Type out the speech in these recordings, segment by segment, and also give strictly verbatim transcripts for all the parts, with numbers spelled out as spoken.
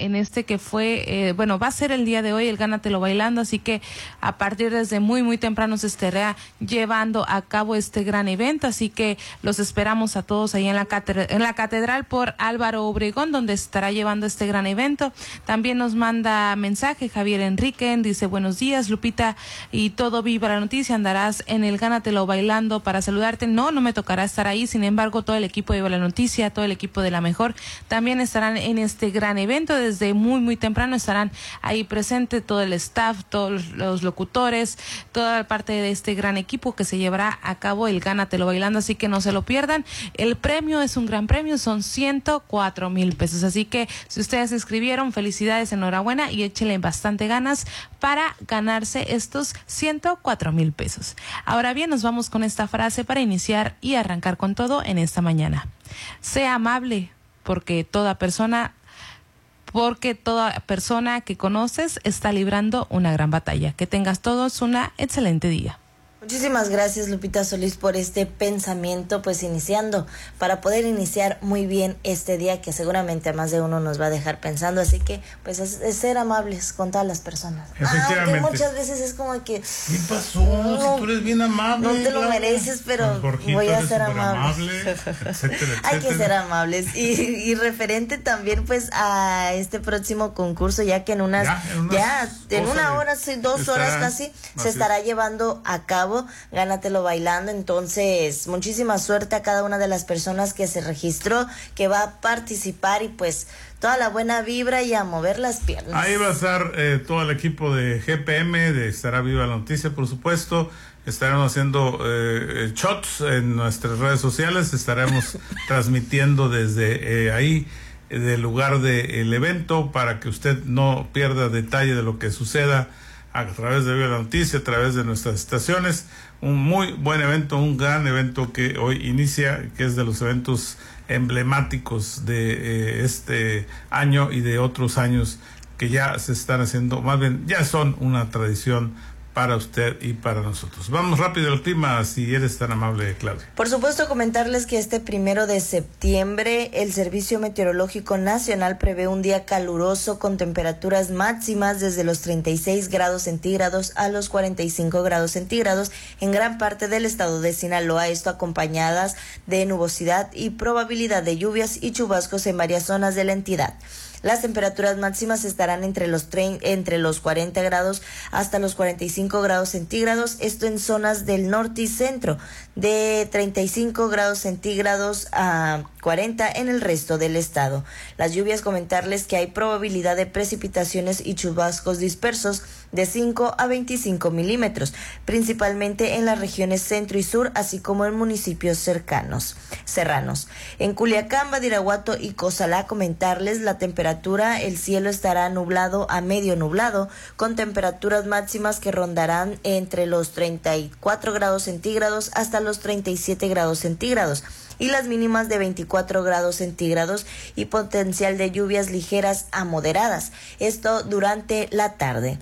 en este que fue, eh, bueno, va a ser el día de hoy el Gánatelo Bailando, así que a partir desde muy, muy temprano se estará llevando a cabo este gran evento, así que los esperamos a todos ahí en la catedral, en la catedral por Álvaro Obregón, donde estará llevando este gran evento. También nos manda mensaje Javier Enrique, dice buenos días Lupita y todo Viva la Noticia, andarás en el Gánatelo Bailando para saludarte. No, no me tocará estar ahí, sin embargo todo el equipo de Viva la Noticia, todo el equipo de La Mejor también estarán en este gran evento, desde muy muy temprano estarán ahí presente todo el staff, todos los locutores, toda parte de este gran equipo que se llevará a cabo el Gánatelo Bailando, así que no se lo pierdan. El premio es un gran premio, son ciento cuatro mil pesos, así que si ustedes se inscribieron, felicidades, enhorabuena y échenle bastante ganas para ganarse estos ciento cuatro mil pesos. Ahora bien, nos vamos con esta frase para iniciar y arrancar con todo en esta mañana. Sea amable, porque toda persona porque toda persona que conoces está librando una gran batalla. Que tengas todos una excelente día. Muchísimas gracias, Lupita Solís, por este pensamiento, pues iniciando, para poder iniciar muy bien este día que seguramente a más de uno nos va a dejar pensando, así que pues es, es ser amables con todas las personas. Aunque muchas veces es como que... ¿Qué pasó? No, si tú eres bien amable. No te lo mereces, pero voy a ser amable. amable etcétera, etcétera. Hay que ser amables. Y, y referente también pues a este próximo concurso, ya que en unas... Ya, en, unas ya, en una hora, sí, dos estará, horas casi, se estará llevando a cabo Gánatelo Bailando. Entonces muchísima suerte a cada una de las personas que se registró, que va a participar, y pues toda la buena vibra y a mover las piernas. Ahí va a estar eh, todo el equipo de G P M, de Estará Viva la Noticia, por supuesto. Estaremos haciendo eh, shots en nuestras redes sociales, estaremos transmitiendo desde eh, ahí, eh, del lugar del evento, para que usted no pierda detalle de lo que suceda a través de Viva la Noticia, a través de nuestras estaciones. Un muy buen evento, un gran evento que hoy inicia, que es de los eventos emblemáticos de eh, este año y de otros años que ya se están haciendo, más bien ya son una tradición para usted y para nosotros. Vamos rápido al clima, si eres tan amable, Claudia. Por supuesto, comentarles que este primero de septiembre el Servicio Meteorológico Nacional prevé un día caluroso con temperaturas máximas desde los treinta y seis grados centígrados a los cuarenta y cinco grados centígrados en gran parte del estado de Sinaloa, esto acompañadas de nubosidad y probabilidad de lluvias y chubascos en varias zonas de la entidad. Las temperaturas máximas estarán entre los treinta, entre los cuarenta grados hasta los cuarenta y cinco grados centígrados, esto en zonas del norte y centro, de treinta y cinco grados centígrados a cuarenta en el resto del estado. Las lluvias, comentarles que hay probabilidad de precipitaciones y chubascos dispersos de cinco a veinticinco milímetros, principalmente en las regiones centro y sur, así como en municipios cercanos, serranos. En Culiacán, Badiraguato y Cozalá, comentarles la temperatura, el cielo estará nublado a medio nublado, con temperaturas máximas que rondarán entre los treinta y cuatro grados centígrados hasta los treinta y siete grados centígrados, y las mínimas de veinticuatro grados centígrados y potencial de lluvias ligeras a moderadas, esto durante la tarde.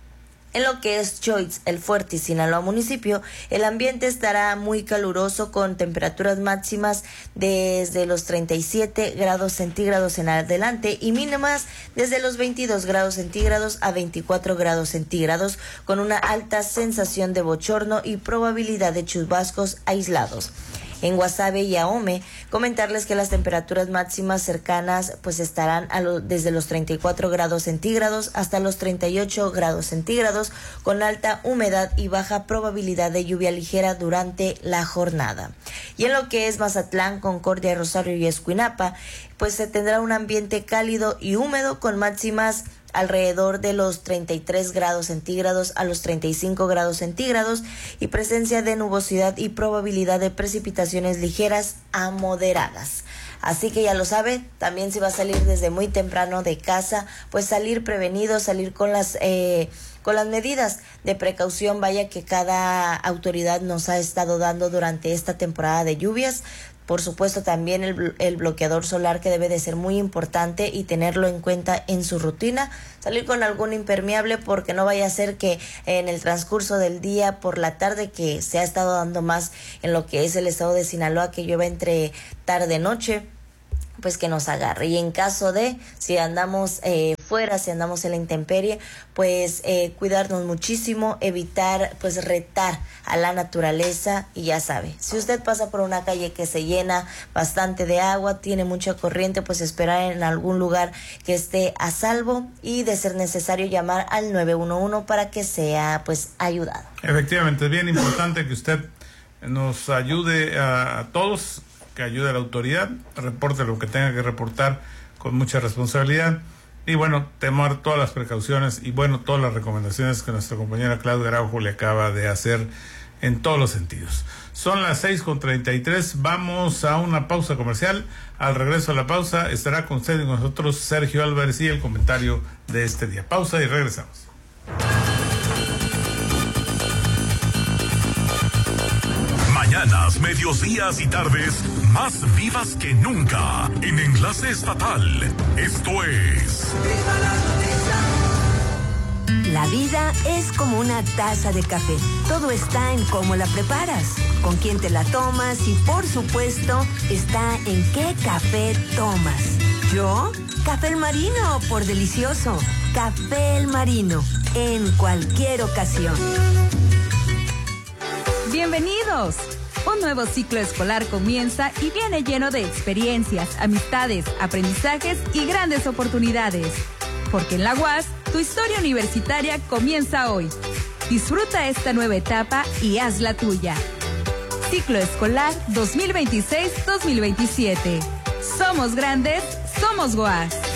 En lo que es Choix, El Fuerte y Sinaloa municipio, el ambiente estará muy caluroso con temperaturas máximas desde los treinta y siete grados centígrados en adelante y mínimas desde los veintidós grados centígrados a veinticuatro grados centígrados, con una alta sensación de bochorno y probabilidad de chubascos aislados. En Guasave y Ahome, comentarles que las temperaturas máximas cercanas pues estarán a lo, desde los treinta y cuatro grados centígrados hasta los treinta y ocho grados centígrados, con alta humedad y baja probabilidad de lluvia ligera durante la jornada. Y en lo que es Mazatlán, Concordia, Rosario y Escuinapa, pues se tendrá un ambiente cálido y húmedo con máximas alrededor de los treinta y tres grados centígrados a los treinta y cinco grados centígrados y presencia de nubosidad y probabilidad de precipitaciones ligeras a moderadas. Así que ya lo sabe, también si va a salir desde muy temprano de casa, pues salir prevenido, salir con las eh, con las medidas de precaución, vaya, que cada autoridad nos ha estado dando durante esta temporada de lluvias. Por supuesto, también el, el bloqueador solar, que debe de ser muy importante y tenerlo en cuenta en su rutina. Salir con algún impermeable, porque no vaya a ser que en el transcurso del día, por la tarde, que se ha estado dando más en lo que es el estado de Sinaloa, que llueva entre tarde y noche, pues que nos agarre. Y en caso de, si andamos eh, fuera, si andamos en la intemperie, pues eh, cuidarnos muchísimo, evitar pues retar a la naturaleza. Y ya sabe, si usted pasa por una calle que se llena bastante de agua, tiene mucha corriente, pues esperar en algún lugar que esté a salvo y de ser necesario llamar al nueve uno uno para que sea pues ayudado. Efectivamente, es bien importante que usted nos ayude a, a todos, que ayude a la autoridad, reporte lo que tenga que reportar con mucha responsabilidad y bueno, tomar todas las precauciones y bueno, todas las recomendaciones que nuestra compañera Claudia Araujo le acaba de hacer en todos los sentidos. Son las seis con treinta y tres, vamos a una pausa comercial. Al regreso a la pausa estará con usted y con nosotros Sergio Álvarez y el comentario de este día. Pausa y regresamos. Mañanas, medios días y tardes más vivas que nunca en Enlace Estatal. Esto es La vida es como una taza de café. Todo está en cómo la preparas, con quién te la tomas y, por supuesto, está en qué café tomas. ¿Yo? Café El Marino, por delicioso. Café El Marino, en cualquier ocasión. ¡Bienvenidos! Un nuevo ciclo escolar comienza y viene lleno de experiencias, amistades, aprendizajes y grandes oportunidades. Porque en la U A S, tu historia universitaria comienza hoy. Disfruta esta nueva etapa y haz la tuya. Ciclo escolar dos mil veintiséis dos mil veintisiete. Somos grandes, somos U A S.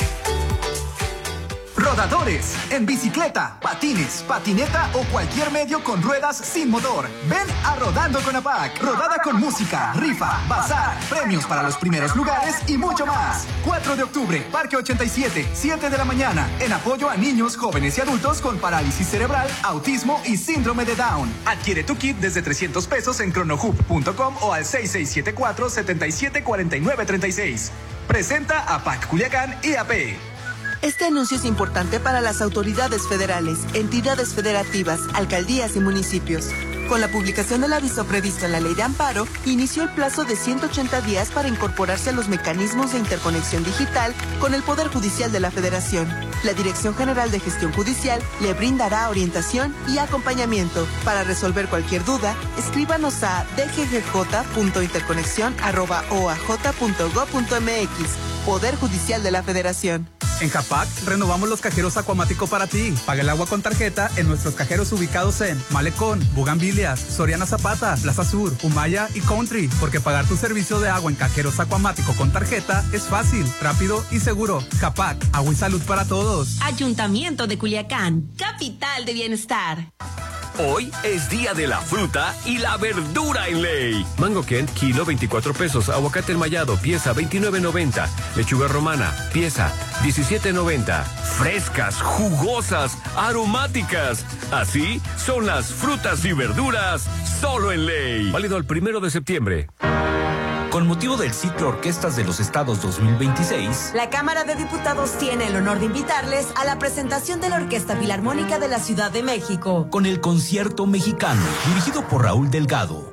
Rodadores, en bicicleta, patines, patineta o cualquier medio con ruedas sin motor. Ven a Rodando con APAC. Rodada con música, rifa, bazar, premios para los primeros lugares y mucho más. cuatro de octubre, Parque ochenta y siete, siete de la mañana, en apoyo a niños, jóvenes y adultos con parálisis cerebral, autismo y síndrome de Down. Adquiere tu kit desde trescientos pesos en cronohub punto com o al seis seis siete cuatro, siete siete cuatro nueve tres seis. Presenta APAC Culiacán y A P. Este anuncio es importante para las autoridades federales, entidades federativas, alcaldías y municipios. Con la publicación del aviso previsto en la Ley de Amparo, inició el plazo de ciento ochenta días para incorporarse a los mecanismos de interconexión digital con el Poder Judicial de la Federación. La Dirección General de Gestión Judicial le brindará orientación y acompañamiento. Para resolver cualquier duda, escríbanos a d g g j punto interconexión arroba o a j punto gob punto m x. Poder Judicial de la Federación. En Japac renovamos los cajeros Acuamático para ti. Paga el agua con tarjeta en nuestros cajeros ubicados en Malecón, Bugambilias, Soriana Zapata, Plaza Sur, Humaya y Country. Porque pagar tu servicio de agua en cajeros Acuamático con tarjeta es fácil, rápido y seguro. Japac, agua y salud para todos. Ayuntamiento de Culiacán, capital de bienestar. Hoy es día de la fruta y la verdura en Ley. Mango Kent, kilo veinticuatro pesos. Aguacate enmayado, pieza veintinueve noventa. Lechuga romana, pieza diecisiete noventa. Frescas, jugosas, aromáticas. Así son las frutas y verduras solo en Ley. Válido el primero de septiembre. Con motivo del ciclo Orquestas de los Estados dos mil veintiséis, la Cámara de Diputados tiene el honor de invitarles a la presentación de la Orquesta Filarmónica de la Ciudad de México, con el Concierto Mexicano, dirigido por Raúl Delgado.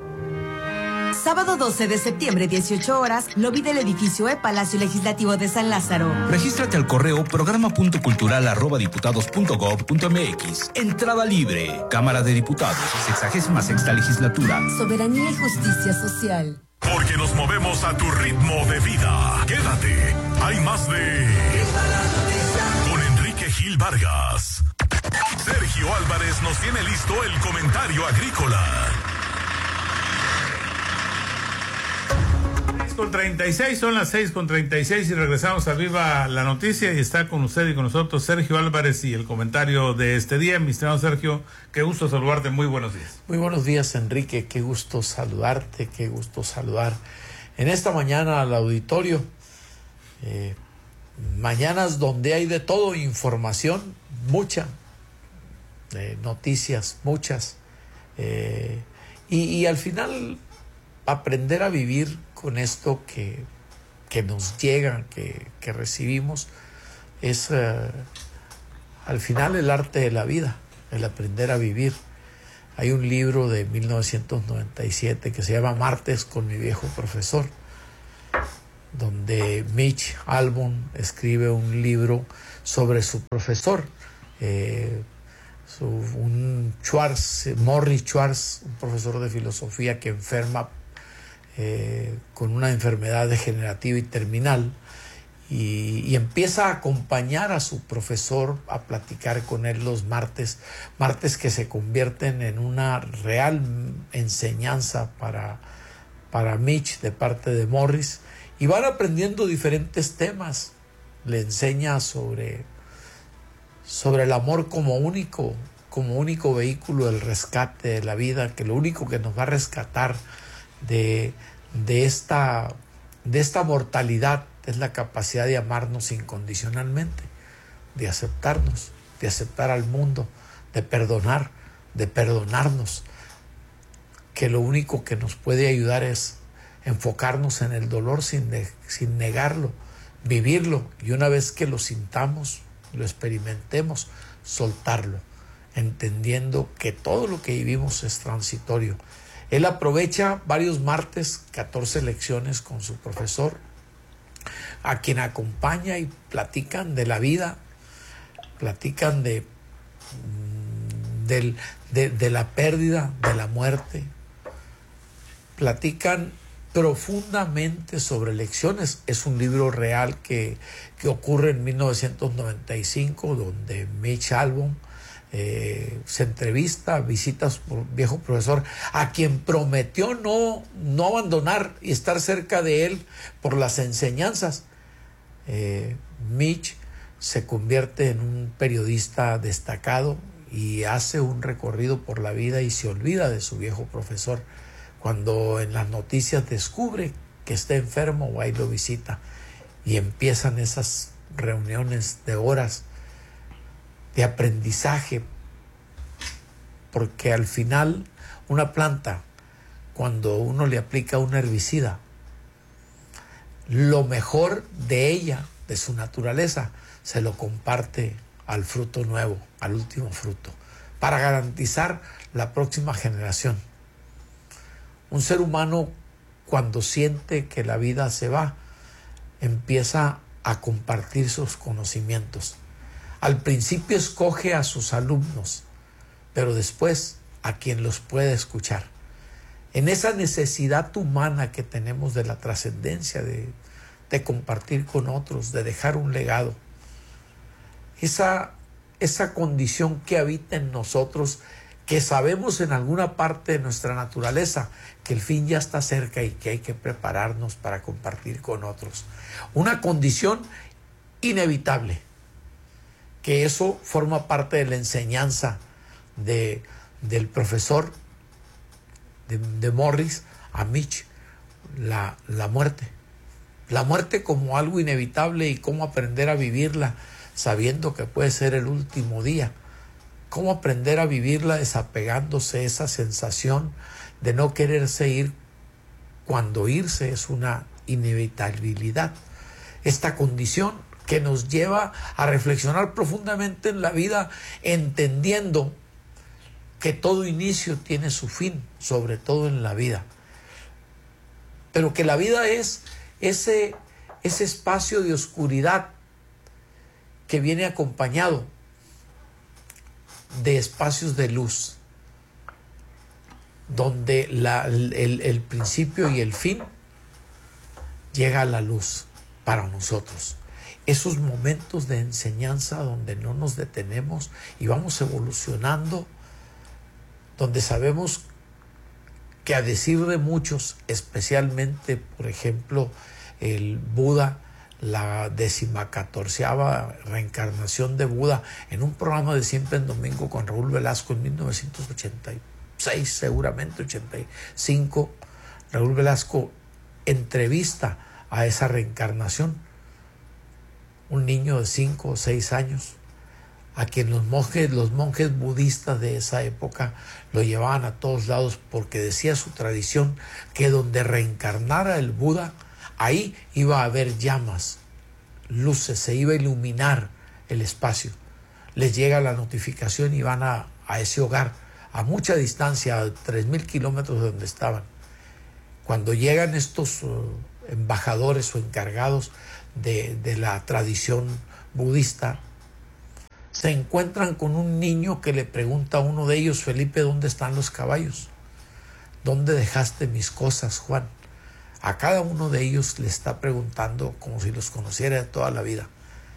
Sábado doce de septiembre, dieciocho horas, lobby del edificio E, Palacio Legislativo de San Lázaro. Regístrate al correo programa punto cultural arroba diputados punto gob punto m x. Entrada libre. Cámara de Diputados, sexagésima sexta legislatura. Soberanía y justicia social. Porque nos movemos a tu ritmo de vida. Quédate. Hay más de... Con Enrique Gil Vargas. Sergio Álvarez nos tiene listo el comentario agrícola. seis con treinta y seis, son las seis con treinta y seis y regresamos a Viva la Noticia y está con usted y con nosotros Sergio Álvarez y el comentario de este día. Mi estimado Sergio, qué gusto saludarte, muy buenos días. Muy buenos días, Enrique, qué gusto saludarte, qué gusto saludar en esta mañana al auditorio. Eh, mañanas donde hay de todo, información, mucha, eh, noticias, muchas, eh, y, y al final aprender a vivir con esto que, que nos llega, que, que recibimos, es uh, al final el arte de la vida, el aprender a vivir. Hay un libro de mil novecientos noventa y siete que se llama Martes con mi viejo profesor, donde Mitch Albom escribe un libro sobre su profesor, eh, su, un Schwartz, Morris Schwartz, un profesor de filosofía que enferma eh, con una enfermedad degenerativa y terminal, y, y empieza a acompañar a su profesor, a platicar con él los martes, martes que se convierten en una real enseñanza para, para Mitch de parte de Morris, y van aprendiendo diferentes temas. Le enseña sobre, sobre el amor como único, como único vehículo del rescate de la vida, que lo único que nos va a rescatar de, de, esta, de esta mortalidad es la capacidad de amarnos incondicionalmente, de aceptarnos, de aceptar al mundo, de perdonar, de perdonarnos, que lo único que nos puede ayudar es enfocarnos en el dolor sin, de, sin negarlo, vivirlo, y una vez que lo sintamos, lo experimentemos, soltarlo, entendiendo que todo lo que vivimos es transitorio. Él aprovecha varios martes, catorce lecciones con su profesor, a quien acompaña, y platican de la vida, platican de, de, de, de la pérdida, de la muerte, platican profundamente sobre lecciones. Es un libro real que, que ocurre en mil novecientos noventa y cinco, donde Mitch Albom eh, se entrevista, visita a su viejo profesor, a quien prometió no, no abandonar y estar cerca de él por las enseñanzas. Eh, Mitch se convierte en un periodista destacado y hace un recorrido por la vida y se olvida de su viejo profesor. Cuando en las noticias descubre que está enfermo, va y lo visita, y empiezan esas reuniones de horas de aprendizaje, porque al final una planta, cuando uno le aplica un herbicida, lo mejor de ella, de su naturaleza, se lo comparte al fruto nuevo, al último fruto, para garantizar la próxima generación. Un ser humano, cuando siente que la vida se va, empieza a compartir sus conocimientos. Al principio escoge a sus alumnos, pero después a quien los puede escuchar. En esa necesidad humana que tenemos de la trascendencia, de, de compartir con otros, de dejar un legado, esa, esa condición que habita en nosotros, que sabemos en alguna parte de nuestra naturaleza que el fin ya está cerca y que hay que prepararnos para compartir con otros. Una condición inevitable, que eso forma parte de la enseñanza de, del profesor de, de Morris a Mitch, la, la muerte. La muerte como algo inevitable, y cómo aprender a vivirla sabiendo que puede ser el último día. Cómo aprender a vivirla desapegándose de esa sensación de no quererse ir cuando irse es una inevitabilidad. Esta condición que nos lleva a reflexionar profundamente en la vida, entendiendo que todo inicio tiene su fin, sobre todo en la vida. Pero que la vida es ese, ese espacio de oscuridad que viene acompañado de espacios de luz, donde la, el, el principio y el fin llega a la luz para nosotros. Esos momentos de enseñanza donde no nos detenemos y vamos evolucionando, donde sabemos que, a decir de muchos, especialmente, por ejemplo, el Buda, la decimacatorceava reencarnación de Buda, en un programa de Siempre en Domingo con Raúl Velasco en mil novecientos ochenta y seis, seguramente ochenta y cinco, Raúl Velasco entrevista a esa reencarnación, un niño de cinco o seis años, a quien los monjes, los monjes budistas de esa época lo llevaban a todos lados, porque decía su tradición que donde reencarnara el Buda, ahí iba a haber llamas, luces, se iba a iluminar el espacio. Les llega la notificación y van a, a ese hogar, a mucha distancia, a tres mil kilómetros de donde estaban. Cuando llegan estos, uh, embajadores o encargados de, de la tradición budista, se encuentran con un niño que le pregunta a uno de ellos: Felipe, ¿dónde están los caballos? ¿Dónde dejaste mis cosas, Juan? A cada uno de ellos le está preguntando como si los conociera de toda la vida.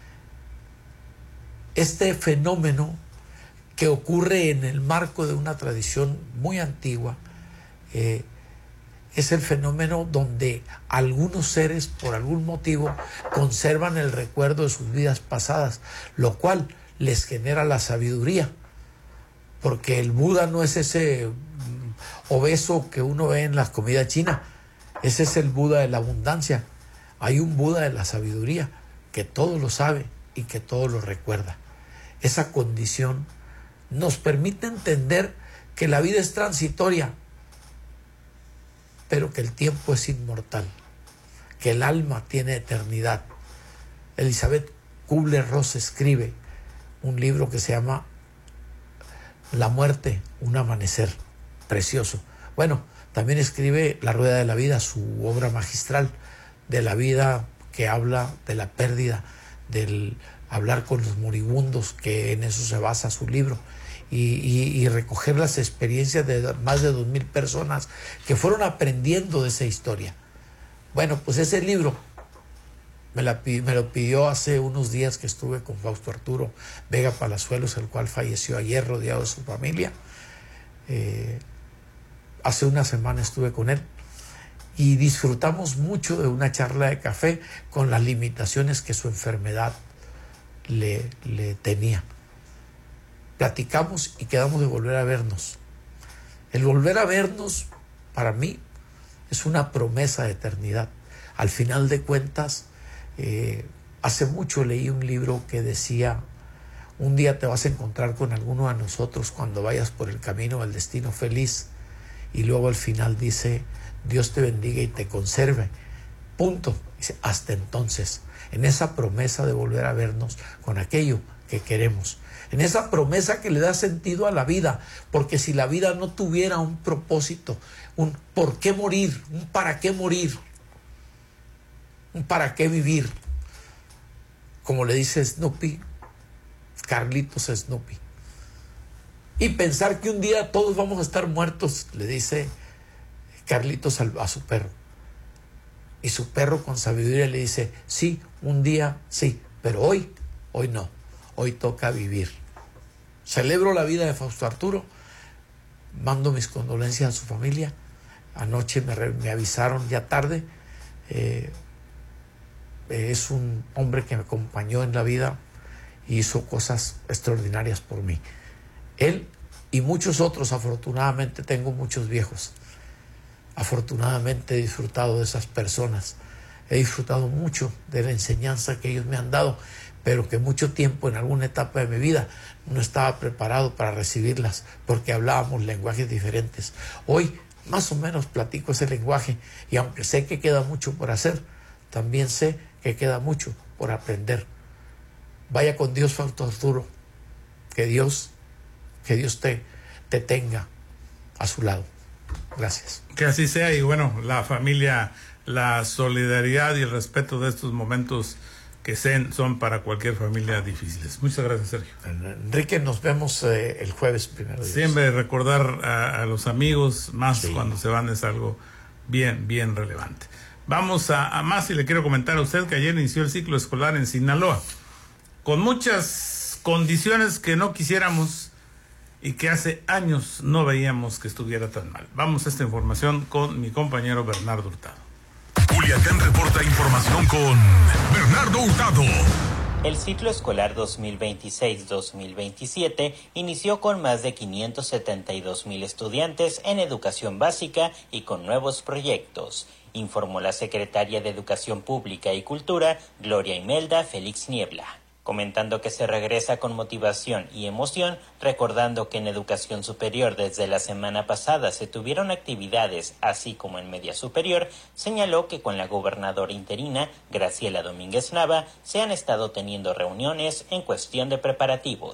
Este fenómeno que ocurre en el marco de una tradición muy antigua, eh, es el fenómeno donde algunos seres, por algún motivo, conservan el recuerdo de sus vidas pasadas, lo cual les genera la sabiduría, porque el Buda no es ese obeso que uno ve en la comida china, ese es el Buda de la abundancia. Hay un Buda de la sabiduría que todo lo sabe y que todo lo recuerda. Esa condición nos permite entender que la vida es transitoria, pero que el tiempo es inmortal, que el alma tiene eternidad. Elizabeth Kubler-Ross escribe un libro que se llama La muerte, un amanecer, precioso. Bueno, también escribe La rueda de la vida, su obra magistral de la vida, que habla de la pérdida, del hablar con los moribundos, que en eso se basa su libro, y, y, y recoger las experiencias de más de dos mil personas que fueron aprendiendo de esa historia. Bueno, pues ese libro me, la, me lo pidió hace unos días que estuve con Fausto Arturo Vega Palazuelos, el cual falleció ayer rodeado de su familia. Eh, hace una semana estuve con él y disfrutamos mucho de una charla de café con las limitaciones que su enfermedad le, le tenía. Platicamos y quedamos de volver a vernos. El volver a vernos, para mí, es una promesa de eternidad. Al final de cuentas, eh, hace mucho leí un libro que decía: un día te vas a encontrar con alguno de nosotros cuando vayas por el camino del destino feliz. Y luego al final dice: Dios te bendiga y te conserve. Punto. Dice: hasta entonces. En esa promesa de volver a vernos con aquello que queremos. En esa promesa que le da sentido a la vida. Porque si la vida no tuviera un propósito, un por qué morir, un para qué morir, un para qué vivir, como le dice Snoopy, Carlitos Snoopy. Y pensar que un día todos vamos a estar muertos, le dice Carlitos a su perro. Y su perro con sabiduría le dice: sí, un día sí, pero hoy, hoy no. Hoy toca vivir. Celebro la vida de Fausto Arturo. Mando mis condolencias a su familia. Anoche me, me avisaron ya tarde. Eh, es un hombre que me acompañó en la vida y hizo cosas extraordinarias por mí. Él y muchos otros. Afortunadamente tengo muchos viejos. Afortunadamente he disfrutado de esas personas. He disfrutado mucho de la enseñanza que ellos me han dado, pero que mucho tiempo, en alguna etapa de mi vida, no estaba preparado para recibirlas, porque hablábamos lenguajes diferentes. Hoy más o menos platico ese lenguaje, y aunque sé que queda mucho por hacer, también sé que queda mucho por aprender. Vaya con Dios, Fausto Arturo. Que Dios, que Dios te, te tenga a su lado. Gracias. Que así sea. Y bueno, la familia, la solidaridad y el respeto de estos momentos que son para cualquier familia difíciles. Muchas gracias, Sergio. Enrique, nos vemos eh, el jueves primero. Siempre recordar a, a los amigos, más sí, cuando se van, es algo bien, bien relevante. Vamos a, a más, y le quiero comentar a usted que ayer inició el ciclo escolar en Sinaloa, con muchas condiciones que no quisiéramos y que hace años no veíamos que estuviera tan mal. Vamos a esta información con mi compañero Bernardo Hurtado. Culiacán reporta información con Bernardo Hurtado. El ciclo escolar dos mil veintiséis dos mil veintisiete inició con más de quinientos setenta y dos mil estudiantes en educación básica y con nuevos proyectos, informó la secretaria de Educación Pública y Cultura, Gloria Imelda Félix Niebla, comentando que se regresa con motivación y emoción, recordando que en educación superior desde la semana pasada se tuvieron actividades, así como en media superior. Señaló que con la gobernadora interina, Graciela Domínguez Nava, se han estado teniendo reuniones en cuestión de preparativos.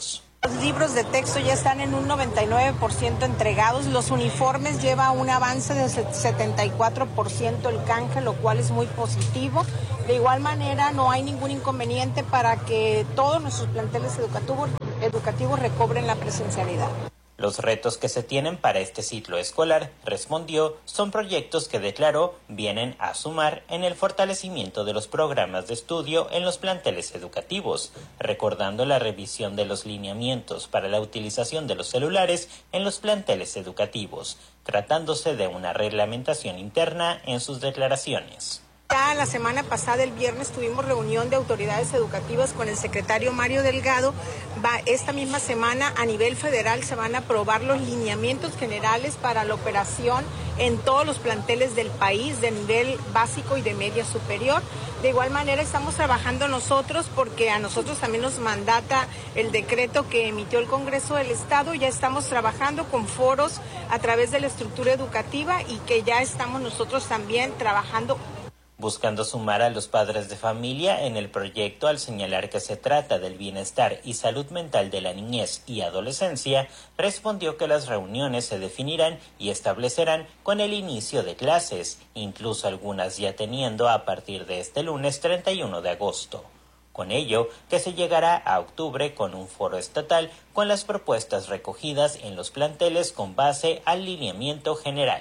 Los libros de texto ya están en un noventa y nueve por ciento entregados. Los uniformes lleva un avance de setenta y cuatro por ciento el canje, lo cual es muy positivo. De igual manera, no hay ningún inconveniente para que todos nuestros planteles educativos, educativos recobren la presencialidad. Los retos que se tienen para este ciclo escolar, respondió, son proyectos que declaró vienen a sumar en el fortalecimiento de los programas de estudio en los planteles educativos, recordando la revisión de los lineamientos para la utilización de los celulares en los planteles educativos, tratándose de una reglamentación interna en sus declaraciones. Ya la semana pasada, el viernes, tuvimos reunión de autoridades educativas con el secretario Mario Delgado. Va, esta misma semana a nivel federal se van a aprobar los lineamientos generales para la operación en todos los planteles del país de nivel básico y de media superior. De igual manera estamos trabajando nosotros porque a nosotros también nos mandata el decreto que emitió el Congreso del Estado. Ya estamos trabajando con foros a través de la estructura educativa y que ya estamos nosotros también trabajando buscando sumar a los padres de familia en el proyecto al señalar que se trata del bienestar y salud mental de la niñez y adolescencia, respondió que las reuniones se definirán y establecerán con el inicio de clases, incluso algunas ya teniendo a partir de este lunes treinta y uno de agosto. Con ello, que se llegará a octubre con un foro estatal con las propuestas recogidas en los planteles con base al lineamiento general.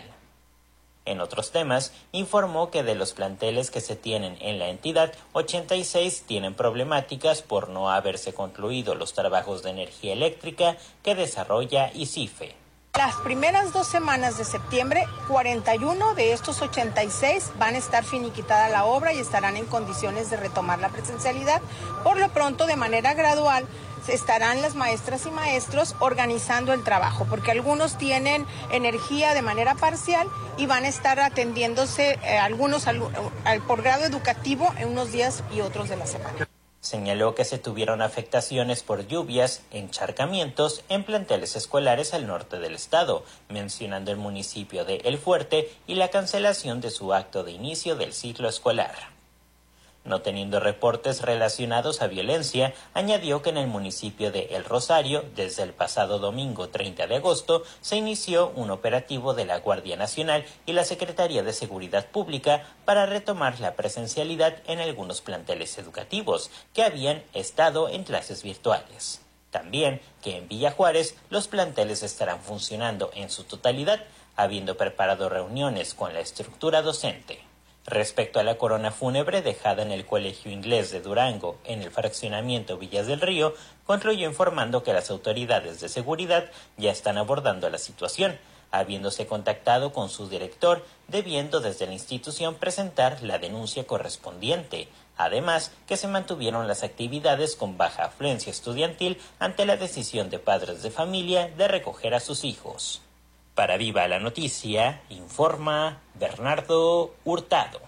En otros temas, informó que de los planteles que se tienen en la entidad, ochenta y seis tienen problemáticas por no haberse concluido los trabajos de energía eléctrica que desarrolla ICIFE. Las primeras dos semanas de septiembre, cuarenta y uno de estos ochenta y seis van a estar finiquitada la obra y estarán en condiciones de retomar la presencialidad. Por lo pronto, de manera gradual, estarán las maestras y maestros organizando el trabajo, porque algunos tienen energía de manera parcial y van a estar atendiéndose eh, algunos al, al, por grado educativo en unos días y otros de la semana. Señaló que se tuvieron afectaciones por lluvias, encharcamientos en planteles escolares al norte del estado, mencionando el municipio de El Fuerte y la cancelación de su acto de inicio del ciclo escolar. No teniendo reportes relacionados a violencia, añadió que en el municipio de El Rosario, desde el pasado domingo treinta de agosto, se inició un operativo de la Guardia Nacional y la Secretaría de Seguridad Pública para retomar la presencialidad en algunos planteles educativos que habían estado en clases virtuales. También que en Villa Juárez los planteles estarán funcionando en su totalidad, habiendo preparado reuniones con la estructura docente. Respecto a la corona fúnebre dejada en el Colegio Inglés de Durango, en el fraccionamiento Villas del Río, concluyó informando que las autoridades de seguridad ya están abordando la situación, habiéndose contactado con su director, debiendo desde la institución presentar la denuncia correspondiente. Además, que se mantuvieron las actividades con baja afluencia estudiantil ante la decisión de padres de familia de recoger a sus hijos. Para Viva la Noticia, informa Bernardo Hurtado.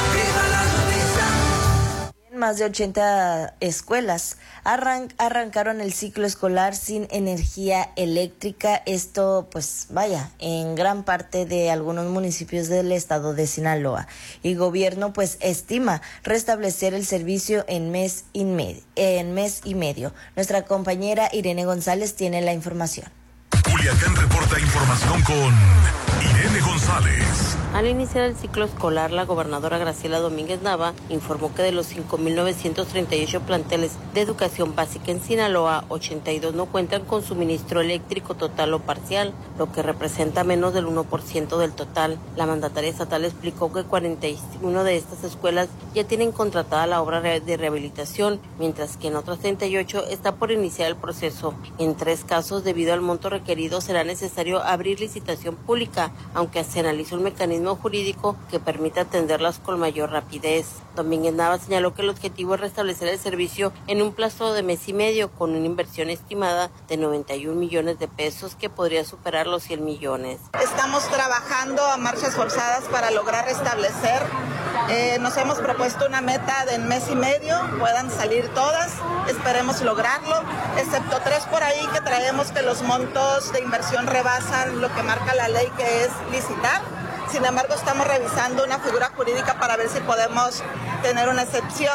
Más de ochenta escuelas arran- arrancaron el ciclo escolar sin energía eléctrica. Esto, pues vaya, en gran parte de algunos municipios del estado de Sinaloa. Y gobierno, pues, estima restablecer el servicio en mes y medio. En mes y medio. Nuestra compañera Irene González tiene la información. Culiacán reporta información con Irene González. Al iniciar el ciclo escolar, la gobernadora Graciela Domínguez Nava informó que de los cinco mil novecientos treinta y ocho planteles de educación básica en Sinaloa, ochenta y dos no cuentan con suministro eléctrico total o parcial, lo que representa menos del uno por ciento del total. La mandataria estatal explicó que cuarenta y una de estas escuelas ya tienen contratada la obra de rehabilitación, mientras que en otras treinta y ocho está por iniciar el proceso. En tres casos, debido al monto requerido, será necesario abrir licitación pública, aunque se analiza un mecanismo jurídico que permita atenderlas con mayor rapidez. Domínguez Nava señaló que el objetivo es restablecer el servicio en un plazo de mes y medio, con una inversión estimada de noventa y un millones de pesos que podría superar los cien millones. Estamos trabajando a marchas forzadas para lograr restablecer. Eh, nos hemos propuesto una meta de en mes y medio, puedan salir todas, esperemos lograrlo, excepto tres por ahí que traemos que los montos de inversión rebasan lo que marca la ley, que es licitar. Sin embargo, estamos revisando una figura jurídica para ver si podemos tener una excepción.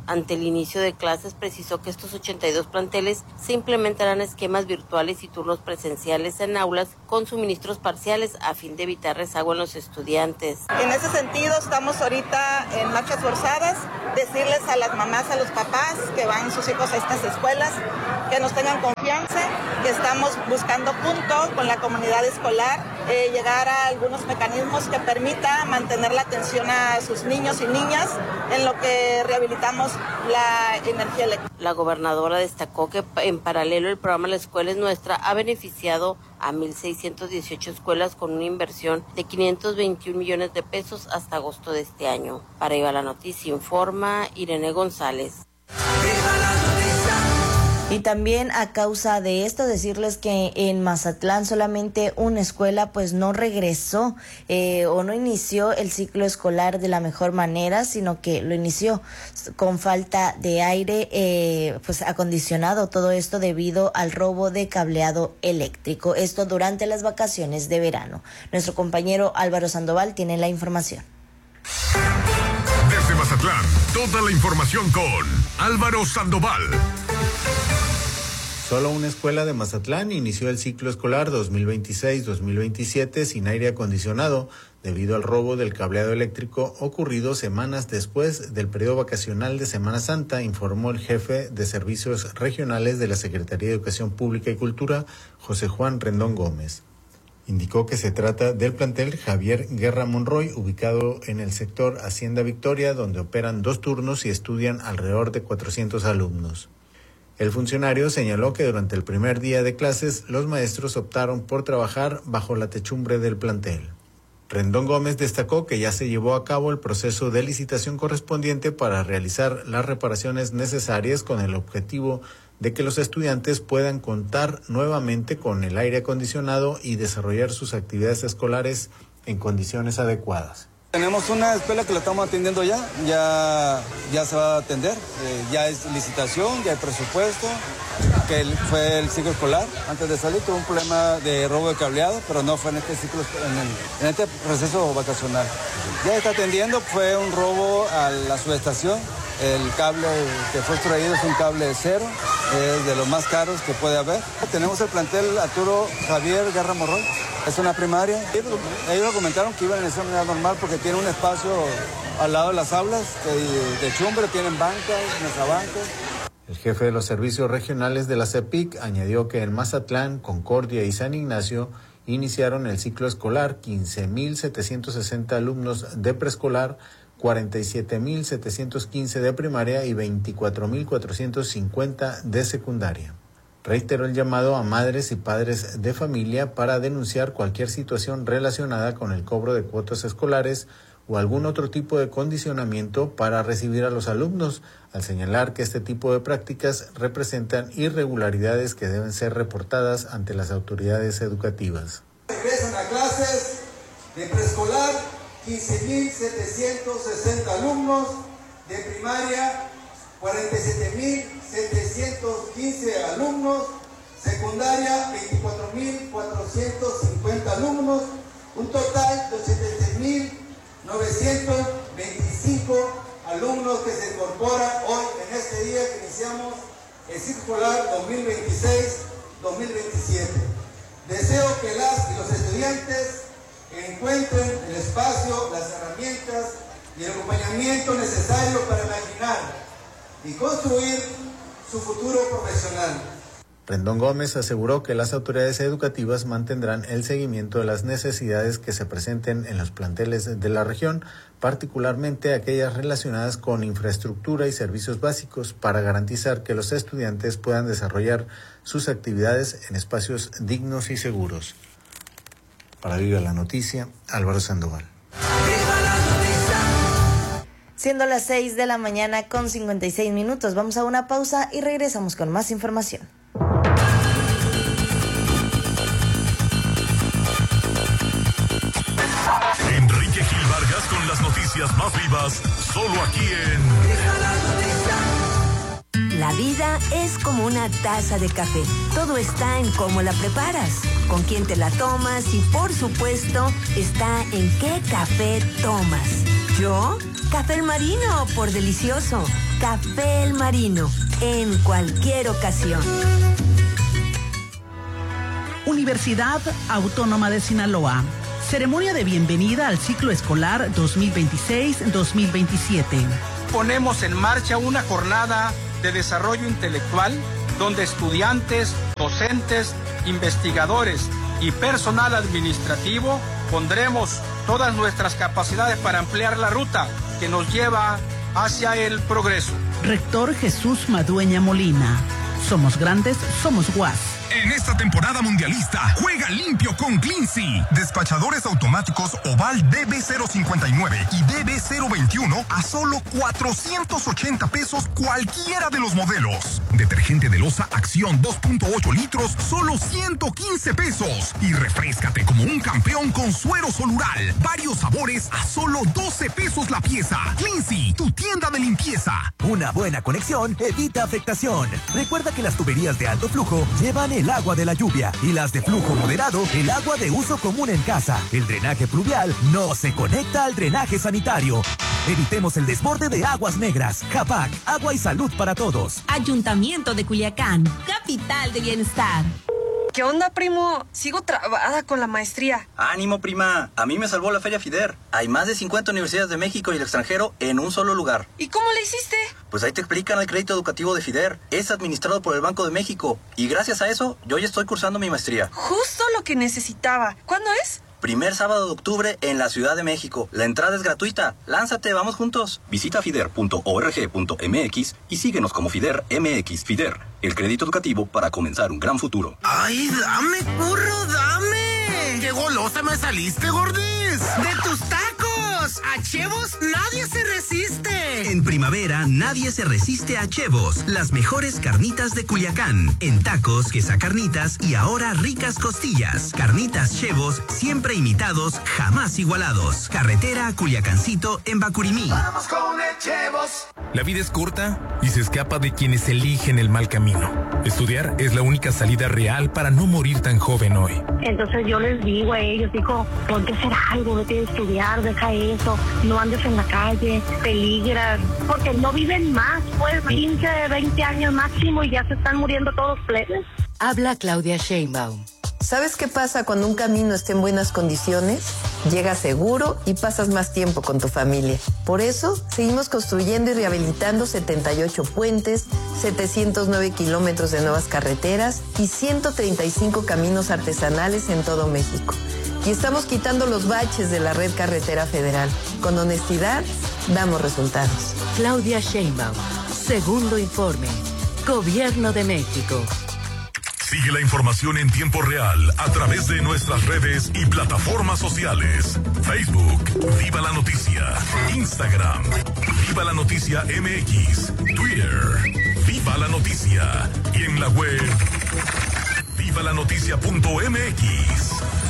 Ante el inicio de clases, precisó que estos ochenta y dos planteles se implementarán esquemas virtuales y turnos presenciales en aulas con suministros parciales a fin de evitar rezago en los estudiantes. En ese sentido, estamos ahorita en marchas forzadas, decirles a las mamás, a los papás que van sus hijos a estas escuelas, que nos tengan confianza, que estamos buscando junto con la comunidad escolar eh, llegar a algunos mecanismos que permita mantener la atención a sus niños y niñas en lo que rehabilitamos la energía eléctrica. La gobernadora destacó que en paralelo el programa La Escuela es Nuestra ha beneficiado a mil seiscientas dieciocho escuelas con una inversión de quinientos veintiún millones de pesos hasta agosto de este año. Para Viva la Noticia informa Irene González. Y también a causa de esto decirles que en Mazatlán solamente una escuela pues no regresó eh, o no inició el ciclo escolar de la mejor manera, sino que lo inició con falta de aire eh, pues acondicionado, todo esto debido al robo de cableado eléctrico, esto durante las vacaciones de verano. Nuestro compañero Álvaro Sandoval tiene la información. Desde Mazatlán, toda la información con Álvaro Sandoval. Solo una escuela de Mazatlán inició el ciclo escolar dos mil veintiséis dos mil veintisiete sin aire acondicionado debido al robo del cableado eléctrico ocurrido semanas después del periodo vacacional de Semana Santa, informó el jefe de servicios regionales de la Secretaría de Educación Pública y Cultura, José Juan Rendón Gómez. Indicó que se trata del plantel Javier Guerra Monroy, ubicado en el sector Hacienda Victoria, donde operan dos turnos y estudian alrededor de cuatrocientos alumnos. El funcionario señaló que durante el primer día de clases, los maestros optaron por trabajar bajo la techumbre del plantel. Rendón Gómez destacó que ya se llevó a cabo el proceso de licitación correspondiente para realizar las reparaciones necesarias con el objetivo de que los estudiantes puedan contar nuevamente con el aire acondicionado y desarrollar sus actividades escolares en condiciones adecuadas. Tenemos una escuela que la estamos atendiendo ya, ya, ya se va a atender, eh, ya es licitación, ya hay presupuesto, que el, fue el ciclo escolar, antes de salir tuvo un problema de robo de cableado, pero no fue en este ciclo, en, el, en este receso vacacional. Ya está atendiendo, fue un robo a la subestación, el cable que fue extraído es un cable de cero, es de los más caros que puede haber. Tenemos el plantel Arturo Javier Guerra Morroy. Es una primaria. Ellos comentaron que iban en esa manera normal porque tiene un espacio al lado de las aulas de, de chumbre, tienen bancas, mesabancas. El jefe de los servicios regionales de la CEPIC añadió que en Mazatlán, Concordia y San Ignacio iniciaron el ciclo escolar quince mil setecientos sesenta alumnos de preescolar, cuarenta y siete mil setecientos quince de primaria y veinticuatro mil cuatrocientos cincuenta de secundaria. Reiteró el llamado a madres y padres de familia para denunciar cualquier situación relacionada con el cobro de cuotas escolares o algún otro tipo de condicionamiento para recibir a los alumnos, al señalar que este tipo de prácticas representan irregularidades que deben ser reportadas ante las autoridades educativas. Regresan a clases de preescolar quince mil setecientos sesenta alumnos, de primaria cuarenta y siete mil setecientos quince alumnos, secundaria veinticuatro mil cuatrocientos cincuenta alumnos, un total de ochenta y seis mil novecientos veinticinco alumnos que se incorporan hoy en este día que iniciamos el ciclo escolar dos mil veintiséis dos mil veintisiete. Deseo que las y los estudiantes encuentren el espacio, las herramientas y el acompañamiento necesario para imaginar y construir su futuro profesional. Rendón Gómez aseguró que las autoridades educativas mantendrán el seguimiento de las necesidades que se presenten en los planteles de la región, particularmente aquellas relacionadas con infraestructura y servicios básicos, para garantizar que los estudiantes puedan desarrollar sus actividades en espacios dignos y seguros. Para Viva la Noticia, Álvaro Sandoval. Siendo las seis de la mañana con cincuenta y seis minutos, vamos a una pausa y regresamos con más información. Enrique Gil Vargas con las noticias más vivas, solo aquí en... La vida es como una taza de café. Todo está en cómo la preparas, con quién te la tomas y, por supuesto, está en qué café tomas. ¿Yo? Café El Marino, por delicioso. Café El Marino, en cualquier ocasión. Universidad Autónoma de Sinaloa. Ceremonia de bienvenida al ciclo escolar dos mil veintiséis dos mil veintisiete. Ponemos en marcha una jornada de desarrollo intelectual donde estudiantes, docentes, investigadores y personal administrativo pondremos todas nuestras capacidades para ampliar la ruta que nos lleva hacia el progreso. Rector Jesús Madueña Molina. Somos grandes, somos U A S. En esta temporada mundialista, juega limpio con Cleansy. Despachadores automáticos Oval D B cero cincuenta y nueve y D B cero veintiuno a solo cuatrocientos ochenta pesos cualquiera de los modelos. Detergente de loza Acción dos punto ocho litros, solo ciento quince pesos. Y refréscate como un campeón con suero solural. Varios sabores a solo doce pesos la pieza. Cleansy, tu tienda de limpieza. Una buena conexión evita afectación. Recuerda que las tuberías de alto flujo llevan el agua de la lluvia y las de flujo moderado el agua de uso común en casa. El drenaje pluvial no se conecta al drenaje sanitario. Evitemos el desborde de aguas negras. Japac, agua y salud para todos. Ayuntamiento de Culiacán, capital de bienestar. ¿Qué onda, primo? Sigo trabada con la maestría. Ánimo, prima. A mí me salvó la Feria FIDER. Hay más de cincuenta universidades de México y el extranjero en un solo lugar. ¿Y cómo le hiciste? Pues ahí te explican el crédito educativo de FIDER. Es administrado por el Banco de México. Y gracias a eso, yo ya estoy cursando mi maestría. Justo lo que necesitaba. ¿Cuándo es? Primer sábado de octubre en la Ciudad de México. La entrada es gratuita. Lánzate, vamos juntos. Visita fider punto org punto mx y síguenos como FIDER M X. FIDER, el crédito educativo para comenzar un gran futuro. ¡Ay, dame, curro, dame! ¡Qué golosa me saliste, gordis! ¡De tus tacos! ¡A Chevos nadie se resiste! En primavera nadie se resiste a Chevos, las mejores carnitas de Culiacán. En tacos, quesacarnitas y ahora ricas costillas. Carnitas Chevos, siempre imitados, jamás igualados. Carretera Culiacancito en Bacurimí. ¡Vamos con el Chevos! La vida es corta y se escapa de quienes eligen el mal camino. Estudiar es la única salida real para no morir tan joven hoy. Entonces yo les digo a ellos, digo, ponte a hacer algo, vete a estudiar, deja eso, no andes en la calle, peligras, porque no viven más, pues quince, veinte años máximo y ya se están muriendo todos plebes. Habla Claudia Sheinbaum. ¿Sabes qué pasa cuando un camino está en buenas condiciones? Llegas seguro y pasas más tiempo con tu familia. Por eso, seguimos construyendo y rehabilitando setenta y ocho puentes, setecientos nueve kilómetros de nuevas carreteras y ciento treinta y cinco caminos artesanales en todo México. Y estamos quitando los baches de la red carretera federal. Con honestidad, damos resultados. Claudia Sheinbaum, segundo informe. Gobierno de México. Sigue la información en tiempo real a través de nuestras redes y plataformas sociales. Facebook, Viva la Noticia. Instagram, Viva la Noticia M X. Twitter, Viva la Noticia. Y en la web, viva la noticia punto m x.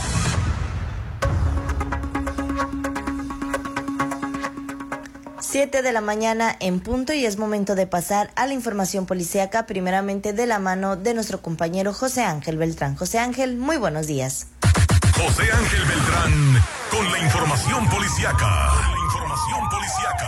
Siete de la mañana en punto y es momento de pasar a la información policíaca, primeramente de la mano de nuestro compañero José Ángel Beltrán. José Ángel, muy buenos días. José Ángel Beltrán con la información policíaca. La información policíaca.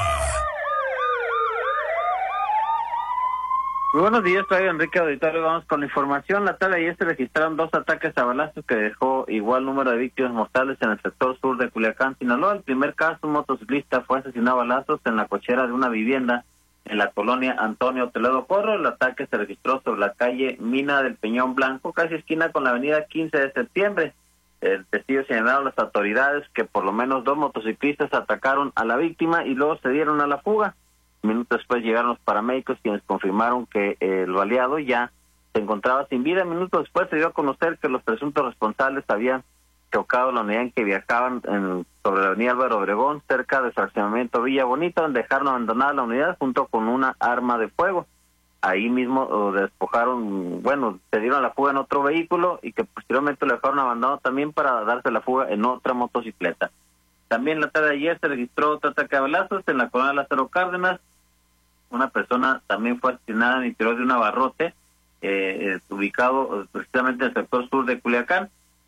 Muy buenos días, soy Enrique Auditorio. Vamos con la información. La tarde de ayer se registraron dos ataques a balazos que dejó igual número de víctimas mortales en el sector sur de Culiacán, Sinaloa. El primer caso, un motociclista fue asesinado a balazos en la cochera de una vivienda en la colonia Antonio Toledo Corro. El ataque se registró sobre la calle Mina del Peñón Blanco, casi esquina con la avenida quince de septiembre. El testigo señaló a las autoridades que por lo menos dos motociclistas atacaron a la víctima y luego se dieron a la fuga. Minutos después llegaron los paramédicos, quienes confirmaron que el baleado ya se encontraba sin vida. Minutos después se dio a conocer que los presuntos responsables habían chocado la unidad en que viajaban en, sobre la avenida Álvaro Obregón, cerca del fraccionamiento Villa Bonita, donde dejaron abandonada la unidad junto con una arma de fuego. Ahí mismo despojaron, bueno, se dieron a la fuga en otro vehículo y que posteriormente lo dejaron abandonado también para darse la fuga en otra motocicleta. También la tarde de ayer se registró otro ataque a balazos en la colonia Lázaro Cárdenas. Una persona también fue asesinada en el interior de un abarrote eh, eh, ubicado precisamente en el sector sur de Culiacán.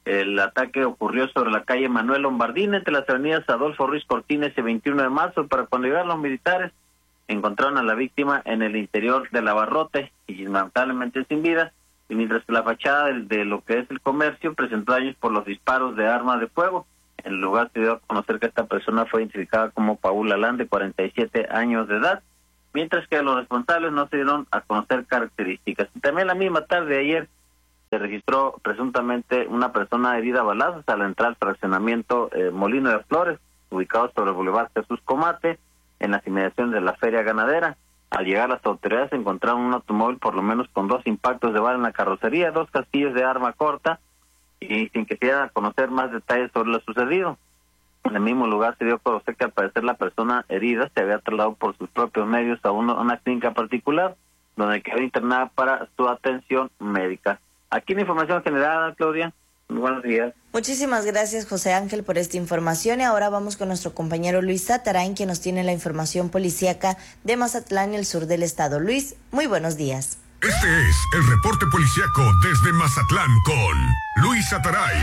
El ataque ocurrió sobre la calle Manuel Lombardín, entre las avenidas Adolfo Ruiz Cortines y veintiuno de marzo. Para cuando llegaron los militares, encontraron a la víctima en el interior del abarrote y lamentablemente sin vida, y mientras que la fachada de, de lo que es el comercio presentó daños por los disparos de armas de fuego. En el lugar se dio a conocer que esta persona fue identificada como Paul Alán, de cuarenta y siete años de edad, mientras que los responsables no se dieron a conocer características. Y también la misma tarde de ayer se registró presuntamente una persona herida a balazos al entrar al fraccionamiento eh, Molino de Flores, ubicado sobre el Boulevard Jesús Comate, en las inmediaciones de la feria ganadera. Al llegar las autoridades encontraron un automóvil por lo menos con dos impactos de bala en la carrocería, dos casquillos de arma corta, y sin que se dieran a conocer más detalles sobre lo sucedido. En el mismo lugar se dio a conocer que al parecer la persona herida se había trasladado por sus propios medios a una, una clínica particular, donde quedó internada para su atención médica. Aquí la información general, Claudia. Muy buenos días. Muchísimas gracias, José Ángel, por esta información. Y ahora vamos con nuestro compañero Luis Satarain, quien nos tiene la información policíaca de Mazatlán y el sur del estado. Luis, muy buenos días. Este es el reporte policíaco desde Mazatlán con Luis Satarain.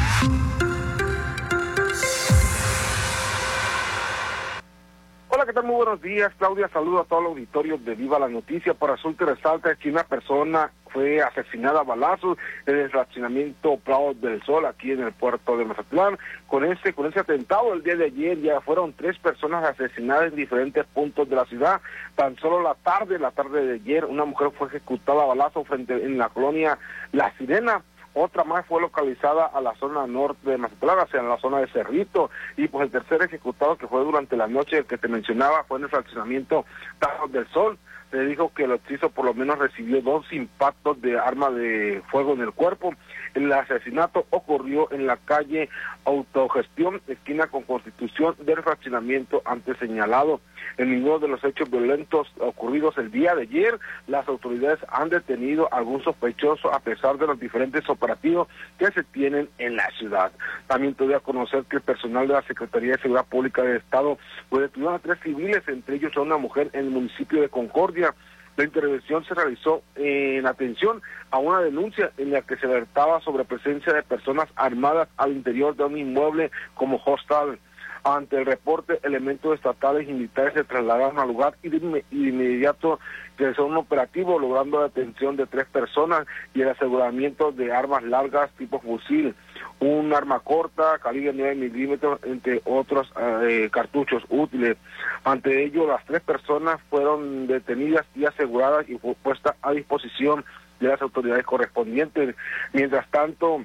Hola, ¿qué tal? Muy buenos días, Claudia. Saludo a todo el auditorio de Viva la Noticia. Por asunto resalta que una persona fue asesinada a balazos en el fraccionamiento Prado del Sol, aquí en el puerto de Mazatlán. Con ese, con ese atentado el día de ayer ya fueron tres personas asesinadas en diferentes puntos de la ciudad. Tan solo la tarde, la tarde de ayer, una mujer fue ejecutada a balazos frente en la colonia La Sirena. Otra más fue localizada a la zona norte de Mazatlán, hacia la zona de Cerrito, y pues el tercer ejecutado, que fue durante la noche, el que te mencionaba, fue en el fraccionamiento Prado del Sol. Se dijo que el occiso por lo menos recibió dos impactos de arma de fuego en el cuerpo. El asesinato ocurrió en la calle Autogestión, esquina con Constitución, del fraccionamiento antes señalado. En ninguno de los hechos violentos ocurridos el día de ayer, las autoridades han detenido a algún sospechoso a pesar de los diferentes operativos que se tienen en la ciudad. También te doy a conocer que el personal de la Secretaría de Seguridad Pública del Estado pues detuvieron a tres civiles, entre ellos a una mujer en el municipio de Concordia. La intervención se realizó en atención a una denuncia en la que se alertaba sobre presencia de personas armadas al interior de un inmueble como hostal. Ante el reporte, elementos estatales y militares se trasladaron al lugar y de, inme- y de inmediato realizó un operativo logrando la detención de tres personas y el aseguramiento de armas largas tipo fusil, un arma corta, calibre nueve milímetros, entre otros eh, cartuchos útiles. Ante ello, las tres personas fueron detenidas y aseguradas y fue puesta a disposición de las autoridades correspondientes. Mientras tanto,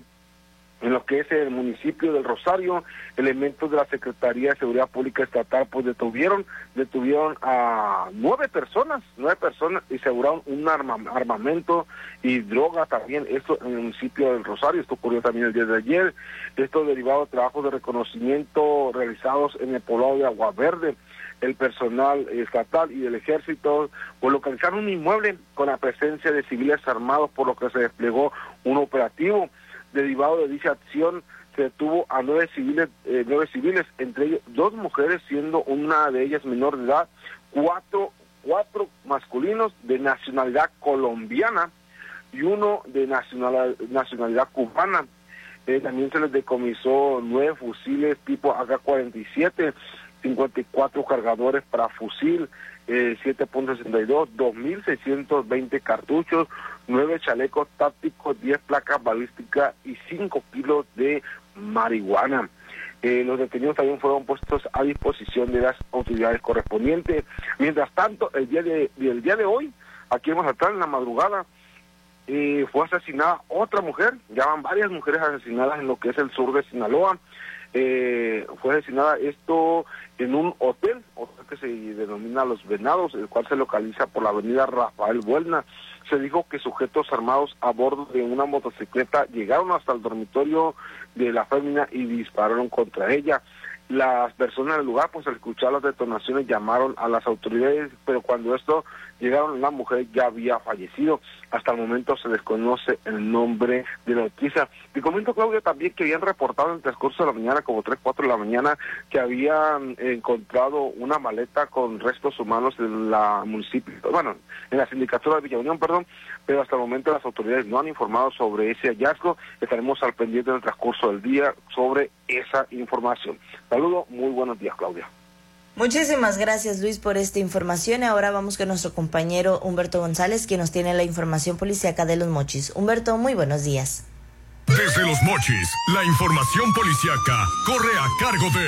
en lo que es el municipio del Rosario, elementos de la Secretaría de Seguridad Pública Estatal pues detuvieron, detuvieron a nueve personas, nueve personas y aseguraron un arma, armamento y droga también, esto en el municipio del Rosario. Esto ocurrió también el día de ayer. Esto derivado de trabajos de reconocimiento realizados en el poblado de Agua Verde. El personal estatal y del ejército pues localizaron un inmueble con la presencia de civiles armados, por lo que se desplegó un operativo. Derivado de dicha acción, se detuvo a nueve civiles, eh, nueve civiles, entre ellos dos mujeres, siendo una de ellas menor de edad, cuatro, cuatro masculinos de nacionalidad colombiana y uno de nacional, nacionalidad cubana. Eh, también se les decomisó nueve fusiles tipo A K cuarenta y siete, cincuenta y cuatro cargadores para fusil, eh, siete punto sesenta y dos, dos mil seiscientos veinte cartuchos, nueve chalecos tácticos, diez placas balísticas y cinco kilos de marihuana. Eh, los detenidos también fueron puestos a disposición de las autoridades correspondientes. Mientras tanto, el día de, el día de hoy, aquí en Mazatlán, en la madrugada, eh, fue asesinada otra mujer. Ya van varias mujeres asesinadas en lo que es el sur de Sinaloa. Eh, fue asesinada esto en un hotel, hotel que se denomina Los Venados, el cual se localiza por la avenida Rafael Buelna. Se dijo que sujetos armados a bordo de una motocicleta llegaron hasta el dormitorio de la fémina y dispararon contra ella. Las personas del lugar, pues al escuchar las detonaciones, llamaron a las autoridades, pero cuando esto llegaron, la mujer ya había fallecido. Hasta el momento se desconoce el nombre de la noticia. Te comento, Claudia, también que habían reportado en el transcurso de la mañana, como tres, cuatro de la mañana, que habían encontrado una maleta con restos humanos en la municipio, bueno, en la sindicatura de Villa Unión, perdón, pero hasta el momento las autoridades no han informado sobre ese hallazgo. Estaremos al pendiente del transcurso del día sobre esa información. Saludos, muy buenos días, Claudia. Muchísimas gracias, Luis, por esta información. Ahora vamos con nuestro compañero Humberto González, quien nos tiene la información policíaca de Los Mochis. Humberto, muy buenos días. Desde Los Mochis, la información policíaca corre a cargo de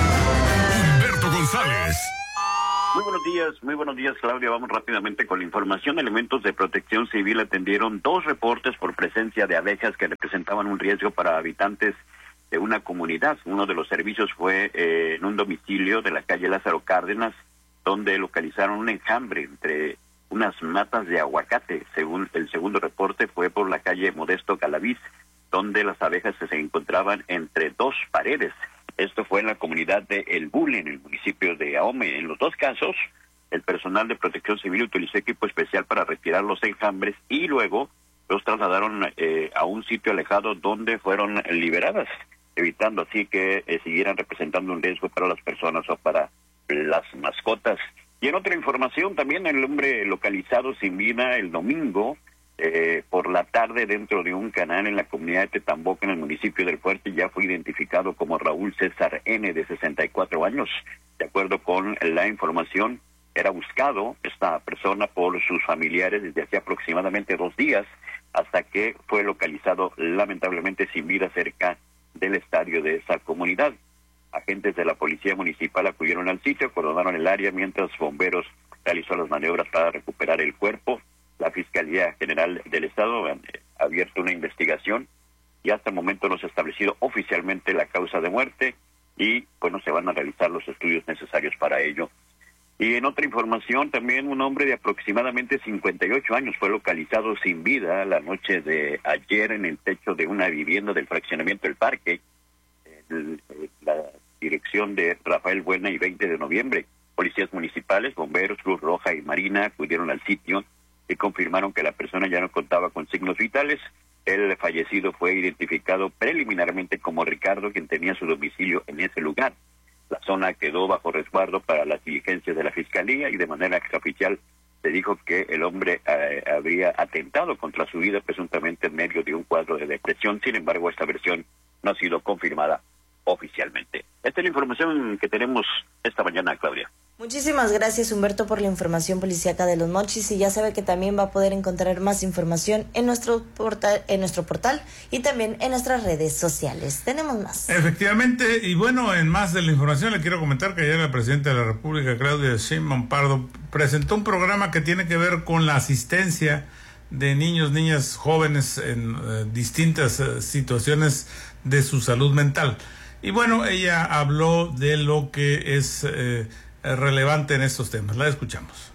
Humberto González. Muy buenos días, muy buenos días, Claudia. Vamos rápidamente con la información. Elementos de protección civil atendieron dos reportes por presencia de abejas que representaban un riesgo para habitantes de una comunidad. Uno de los servicios fue eh, en un domicilio de la calle Lázaro Cárdenas, donde localizaron un enjambre entre unas matas de aguacate. Según el segundo reporte, fue por la calle Modesto Calaviz, donde las abejas se encontraban entre dos paredes. Esto fue en la comunidad de El Bule, en el municipio de Ahome. En los dos casos, el personal de protección civil utilizó equipo especial para retirar los enjambres y luego los trasladaron eh, a un sitio alejado donde fueron liberadas, evitando así que eh, siguieran representando un riesgo para las personas o para las mascotas. Y en otra información, también el hombre localizado sin vida el domingo eh, por la tarde dentro de un canal en la comunidad de Tetamboca, en el municipio del Fuerte, ya fue identificado como Raúl César N., de sesenta y cuatro años. De acuerdo con la información, era buscado esta persona por sus familiares desde hace aproximadamente dos días, hasta que fue localizado lamentablemente sin vida cerca del estadio de esa comunidad. Agentes de la policía municipal acudieron al sitio, acordonaron el área, mientras bomberos realizó las maniobras para recuperar el cuerpo. La Fiscalía General del Estado ha abierto una investigación y hasta el momento no se ha establecido oficialmente la causa de muerte y bueno, se van a realizar los estudios necesarios para ello. Y en otra información, también un hombre de aproximadamente cincuenta y ocho años fue localizado sin vida la noche de ayer en el techo de una vivienda del fraccionamiento El Parque, en la dirección de Rafael Buena y veinte de noviembre. Policías municipales, bomberos, Cruz Roja y Marina acudieron al sitio y confirmaron que la persona ya no contaba con signos vitales. El fallecido fue identificado preliminarmente como Ricardo, quien tenía su domicilio en ese lugar. La zona quedó bajo resguardo para las diligencias de la Fiscalía y de manera extraoficial se dijo que el hombre eh, habría atentado contra su vida presuntamente en medio de un cuadro de depresión. Sin embargo, esta versión no ha sido confirmada oficialmente. Esta es la información que tenemos esta mañana, Claudia. Muchísimas gracias, Humberto, por la información policíaca de Los Mochis, y ya sabe que también va a poder encontrar más información en nuestro portal, en nuestro portal y también en nuestras redes sociales. Tenemos más. Efectivamente, y bueno, en más de la información le quiero comentar que ayer la presidenta de la República, Claudia Sheinbaum Pardo, presentó un programa que tiene que ver con la asistencia de niños, niñas, jóvenes en eh, distintas eh, situaciones de su salud mental. Y bueno, ella habló de lo que es eh, relevante en estos temas. La escuchamos.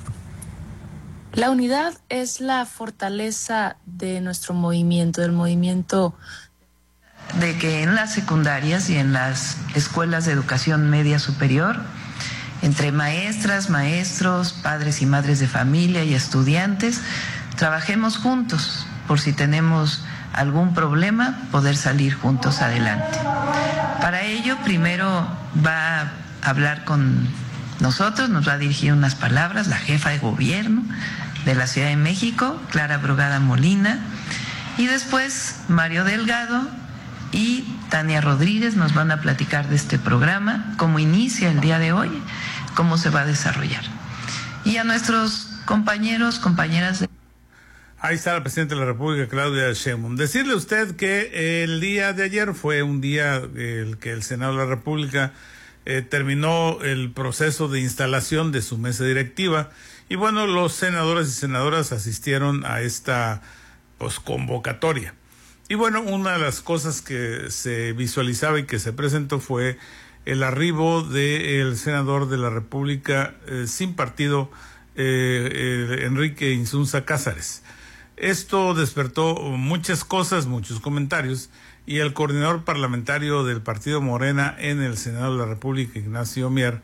La unidad es la fortaleza de nuestro movimiento, del movimiento de que en las secundarias y en las escuelas de educación media superior, entre maestras, maestros, padres y madres de familia y estudiantes, trabajemos juntos por si tenemos algún problema, poder salir juntos adelante. Para ello, primero va a hablar con nosotros, nos va a dirigir unas palabras la jefa de gobierno de la Ciudad de México, Clara Brugada Molina, y después Mario Delgado y Tania Rodríguez nos van a platicar de este programa, cómo inicia el día de hoy, cómo se va a desarrollar. Y a nuestros compañeros, compañeras de... Ahí está la presidenta de la República, Claudia Sheinbaum. Decirle a usted que el día de ayer fue un día el que el Senado de la República eh, terminó el proceso de instalación de su mesa directiva y bueno, los senadores y senadoras asistieron a esta pues convocatoria. Y bueno, una de las cosas que se visualizaba y que se presentó fue el arribo del senador de la República eh, sin partido, eh, eh, Enrique Insunza Cázares. Esto despertó muchas cosas, muchos comentarios, y el coordinador parlamentario del partido Morena en el Senado de la República, Ignacio Mier,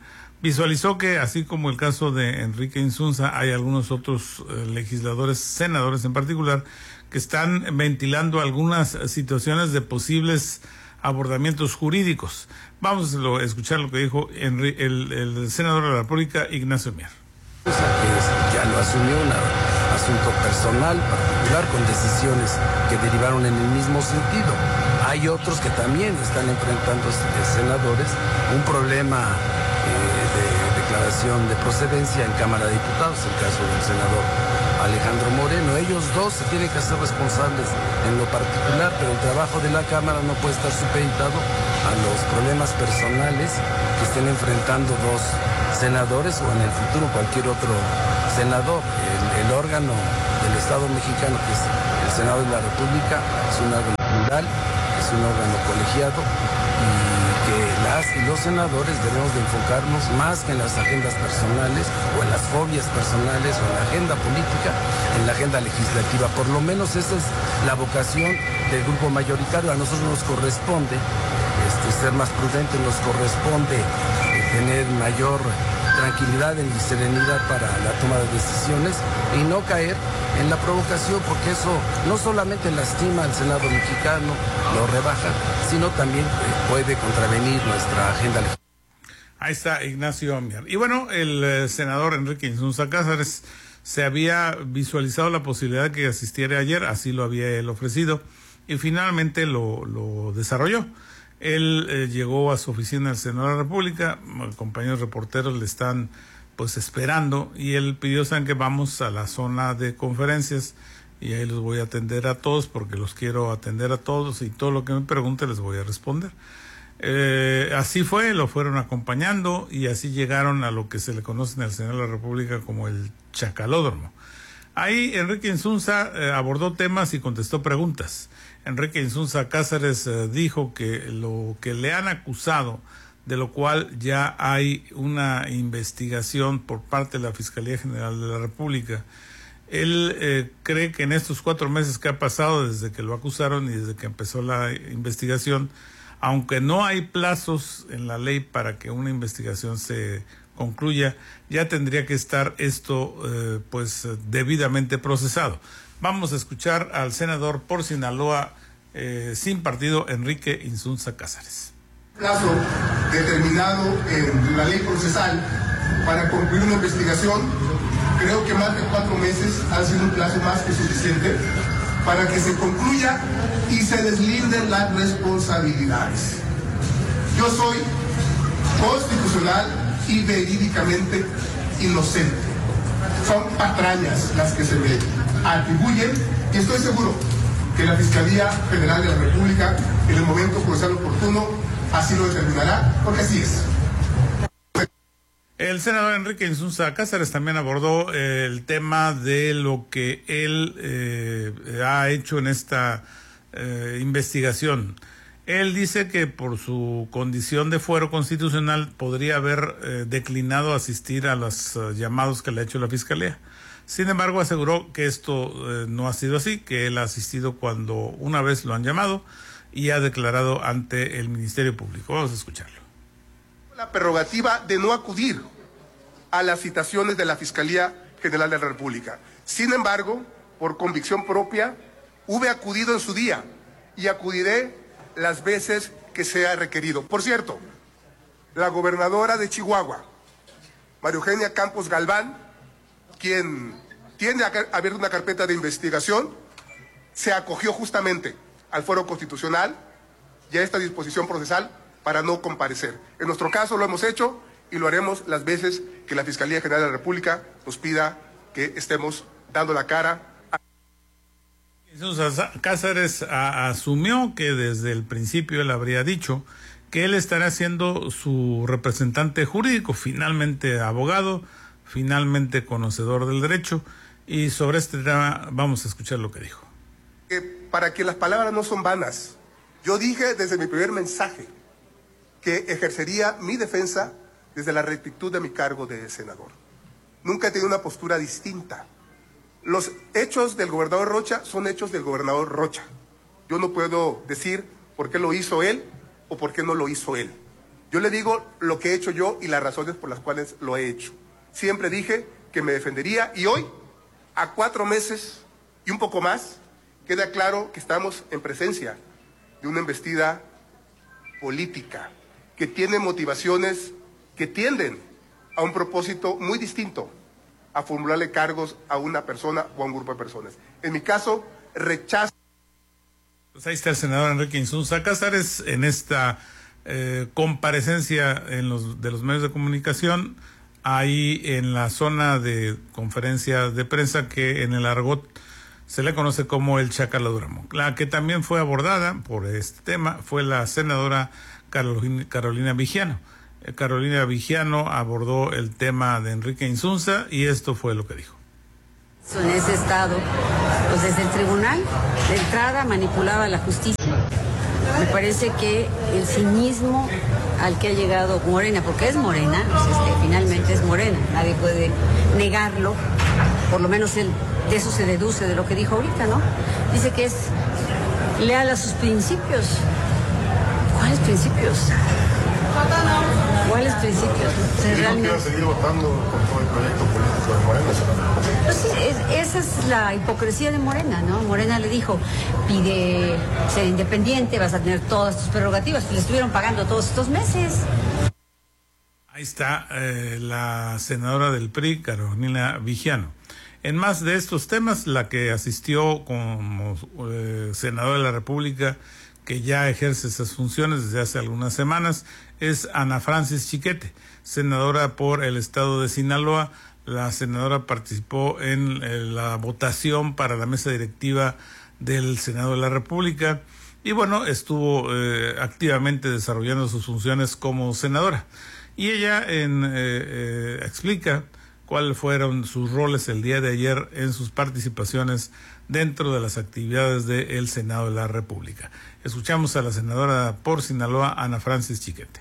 Visualizó que, así como el caso de Enrique Insunza, hay algunos otros eh, legisladores, senadores en particular, que están ventilando algunas situaciones de posibles abordamientos jurídicos. Vamos a escuchar lo que dijo Henry, el, el senador de la República, Ignacio Mier. Que ya lo asumió, un asunto personal, particular, con decisiones que derivaron en el mismo sentido. Hay otros que también están enfrentando, senadores, un problema eh, de declaración de procedencia en Cámara de Diputados, el caso del senador Alejandro Moreno. Ellos dos se tienen que hacer responsables en lo particular, pero el trabajo de la Cámara no puede estar supeditado a los problemas personales que estén enfrentando dos senadores o en el futuro cualquier otro senador. El, el órgano del Estado mexicano, que es el Senado de la República, es un órgano plural, es un órgano colegiado, y que las y los senadores debemos de enfocarnos más que en las agendas personales o en las fobias personales o en la agenda política, en la agenda legislativa. Por lo menos esa es la vocación del grupo mayoritario. A nosotros nos corresponde este, ser más prudentes, nos corresponde eh, tener mayor tranquilidad y serenidad para la toma de decisiones y no caer en la provocación, porque eso no solamente lastima al Senado mexicano, lo rebaja, sino también eh, puede contravenir nuestra agenda legislativa. Ahí está Ignacio Mier. Y bueno, el eh, senador Enrique Insunza Cáceres se había visualizado la posibilidad de que asistiera ayer, así lo había él ofrecido, y finalmente lo, lo desarrolló. Él eh, llegó a su oficina del Senado de la República, compañeros reporteros le están pues esperando, y él pidió, saben que vamos a la zona de conferencias y ahí los voy a atender a todos porque los quiero atender a todos y todo lo que me pregunte les voy a responder. Eh, así fue, lo fueron acompañando y así llegaron a lo que se le conoce en el Senado de la República como el Chacalódromo. Ahí Enrique Insunza eh, abordó temas y contestó preguntas. Enrique Insunza Cáceres eh, dijo que lo que le han acusado, de lo cual ya hay una investigación por parte de la Fiscalía General de la República. Él eh, cree que en estos cuatro meses que ha pasado desde que lo acusaron y desde que empezó la investigación, aunque no hay plazos en la ley para que una investigación se concluya, ya tendría que estar esto eh, pues debidamente procesado. Vamos a escuchar al senador por Sinaloa eh, sin partido, Enrique Insunza Cáceres. Plazo determinado en la ley procesal para concluir una investigación, creo que más de cuatro meses ha sido un plazo más que suficiente para que se concluya y se deslinden las responsabilidades. Yo soy constitucional y verídicamente inocente. Son patrañas las que se me atribuyen y estoy seguro que la Fiscalía General de la República en el momento procesal oportuno así lo determinará, porque así es. El senador Enrique Insunza Cáceres también abordó eh, el tema de lo que él eh, ha hecho en esta eh, investigación. Él dice que por su condición de fuero constitucional podría haber eh, declinado asistir a los uh, llamados que le ha hecho la Fiscalía. Sin embargo, aseguró que esto eh, no ha sido así, que él ha asistido cuando una vez lo han llamado y ha declarado ante el Ministerio Público. Vamos a escucharlo. La prerrogativa de no acudir a las citaciones de la Fiscalía General de la República. Sin embargo, por convicción propia, hube acudido en su día y acudiré las veces que sea requerido. Por cierto, la gobernadora de Chihuahua, María Eugenia Campos Galván, quien tiene abierta una carpeta de investigación, se acogió justamente al fuero constitucional y a esta disposición procesal para no comparecer. En nuestro caso lo hemos hecho y lo haremos las veces que la Fiscalía General de la República nos pida que estemos dando la cara. Insunza Cáceres a, asumió que desde el principio él habría dicho que él estará siendo su representante jurídico, finalmente abogado, finalmente conocedor del derecho, y sobre este tema vamos a escuchar lo que dijo. Que para que las palabras no son vanas, yo dije desde mi primer mensaje que ejercería mi defensa desde la rectitud de mi cargo de senador. Nunca he tenido una postura distinta. Los hechos del gobernador Rocha son hechos del gobernador Rocha. Yo no puedo decir por qué lo hizo él o por qué no lo hizo él. Yo le digo lo que he hecho yo y las razones por las cuales lo he hecho. Siempre dije que me defendería y hoy, a cuatro meses y un poco más, queda claro que estamos en presencia de una embestida política que tiene motivaciones que tienden a un propósito muy distinto, a formularle cargos a una persona o a un grupo de personas. En mi caso, rechazo. Pues ahí está el senador Enrique Insunza Cázares en esta eh, comparecencia en los, de los medios de comunicación, ahí en la zona de conferencia de prensa que en el argot se le conoce como el Chacaladuramo. La que también fue abordada por este tema fue la senadora Carolina, Carolina Vigiano. Carolina Vigiano abordó el tema de Enrique Insunza y esto fue lo que dijo. En ese estado, pues desde el tribunal, de entrada manipulaba la justicia. Me parece que el cinismo al que ha llegado Morena, porque es Morena, pues este, finalmente es Morena, nadie puede negarlo, por lo menos él, de eso se deduce de lo que dijo ahorita, ¿no? Dice que es leal a sus principios. ¿Cuáles principios? ¿Cuáles principios? ¿Dijo realmente... que iba a seguir votando por todo el proyecto político de Morena? Pues sí, es, esa es la hipocresía de Morena, ¿no? Morena le dijo, pide ser independiente, vas a tener todas tus prerrogativas, que le estuvieron pagando todos estos meses. Ahí está eh, la senadora del P R I, Carolina Vigiano. En más de estos temas, la que asistió como eh, senadora de la República, que ya ejerce esas funciones desde hace algunas semanas, es Ana Francis Chiquete, senadora por el estado de Sinaloa. La senadora participó en eh, la votación para la mesa directiva del Senado de la República y bueno, estuvo eh, activamente desarrollando sus funciones como senadora. Y ella en, eh, eh, explica cuáles fueron sus roles el día de ayer en sus participaciones dentro de las actividades del Senado de la República. Escuchamos a la senadora por Sinaloa, Ana Francis Chiquete.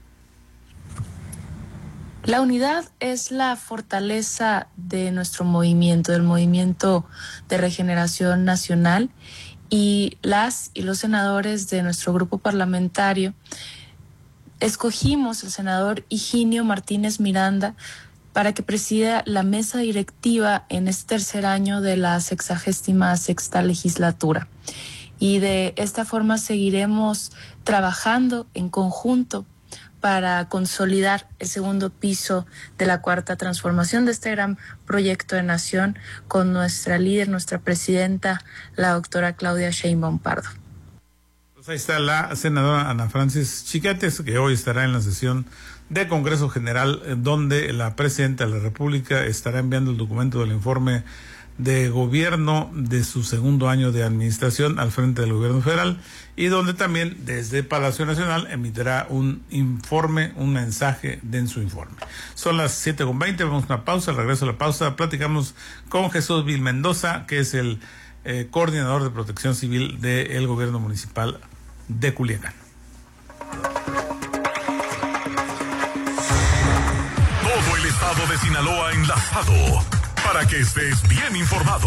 La unidad es la fortaleza de nuestro movimiento, del movimiento de regeneración nacional, y las y los senadores de nuestro grupo parlamentario escogimos al senador Higinio Martínez Miranda para que presida la mesa directiva en este tercer año de la sexagésima sexta legislatura. Y de esta forma seguiremos trabajando en conjunto para consolidar el segundo piso de la cuarta transformación de este gran proyecto de nación con nuestra líder, nuestra presidenta, la doctora Claudia Sheinbaum Pardo. Pues ahí está la senadora Ana Francis Chiquete, que hoy estará en la sesión de Congreso General, donde la presidenta de la República estará enviando el documento del informe de gobierno de su segundo año de administración al frente del gobierno federal, y donde también desde Palacio Nacional emitirá un informe, un mensaje de en su informe. Son las siete con veinte, vamos a una pausa. Al regreso de la pausa platicamos con Jesús Vil Mendoza, que es el eh, coordinador de protección civil del gobierno municipal de Culiacán. Todo el estado de Sinaloa enlazado para que estés bien informado.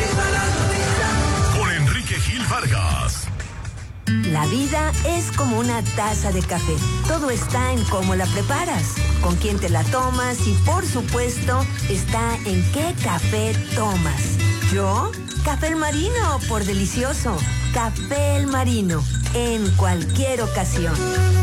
Con Enrique Gil Vargas. La vida es como una taza de café. Todo está en cómo la preparas, con quién te la tomas y, por supuesto, está en qué café tomas. ¿Yo? Café El Marino, por delicioso. Café El Marino, en cualquier ocasión.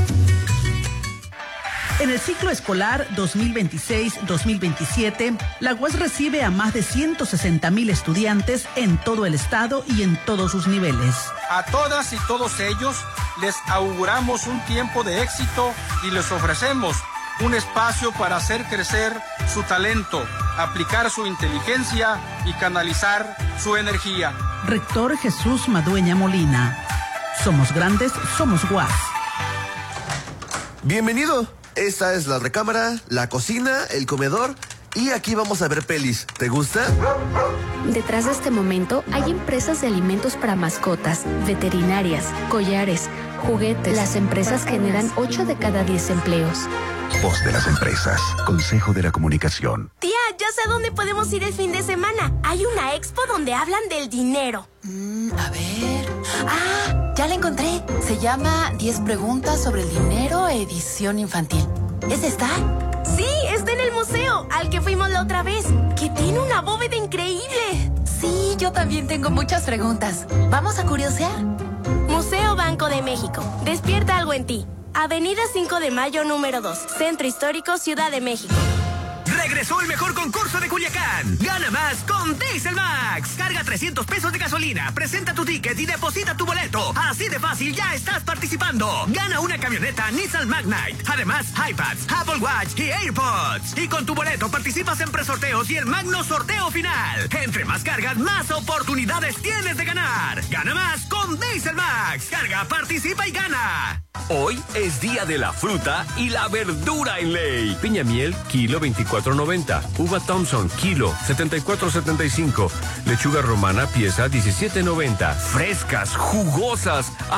En el ciclo escolar dos mil veintiséis dos mil veintisiete, la U A S recibe a más de ciento sesenta mil estudiantes en todo el estado y en todos sus niveles. A todas y todos ellos les auguramos un tiempo de éxito y les ofrecemos un espacio para hacer crecer su talento, aplicar su inteligencia y canalizar su energía. Rector Jesús Madueña Molina. Somos grandes, somos U A S. Bienvenido. Esta es la recámara, la cocina, el comedor y aquí vamos a ver pelis. ¿Te gusta? Detrás de este momento hay empresas de alimentos para mascotas, veterinarias, collares, juguetes. Las empresas generan ocho de cada diez empleos. Voz de las empresas. Consejo de la Comunicación. Tía, ya sé a dónde podemos ir el fin de semana. Hay una expo donde hablan del dinero. Mm, a ver... ¡Ah! Ya la encontré. Se llama diez preguntas sobre el dinero, edición infantil. ¿Es esta? Sí, está en el museo, al que fuimos la otra vez, que tiene una bóveda increíble. Sí, yo también tengo muchas preguntas. ¿Vamos a curiosear? Museo Banco de México. Despierta algo en ti. Avenida cinco de Mayo, número dos. Centro Histórico, Ciudad de México. Regresó el mejor concurso de Culiacán. Gana más con Diesel Max. Carga trescientos pesos de gasolina, presenta tu ticket y deposita tu boleto. Así de fácil, ya estás participando. Gana una camioneta Nissan Magnite. Además, iPads, Apple Watch y AirPods. Y con tu boleto participas en presorteos y el magno sorteo final. Entre más cargas, más oportunidades tienes de ganar. Gana más con Diesel Max. Carga, participa y gana. Hoy es día de la fruta y la verdura en ley. Piña miel, kilo veinticuatro noventa. Uva Thompson, kilo setenta y cuatro setenta y cinco. Lechuga romana, pieza diecisiete noventa. Frescas, jugosas.